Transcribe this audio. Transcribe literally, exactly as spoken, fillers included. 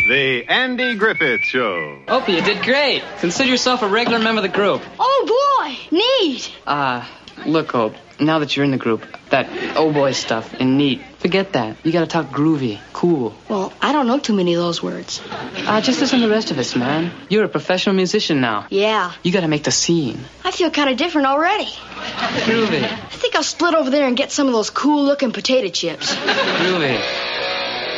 The Andy Griffith Show. Opie, you did great. Consider yourself a regular member of the group. Oh, boy. Neat. Uh, look, Hope, now that you're in the group, that oh boy stuff and neat, forget that. You gotta talk groovy, cool. Well, I don't know too many of those words. Uh, just listen to the rest of us, man. You're a professional musician now. Yeah. You gotta make the scene. I feel kind of different already. Groovy. I think I'll split over there and get some of those cool-looking potato chips. Groovy.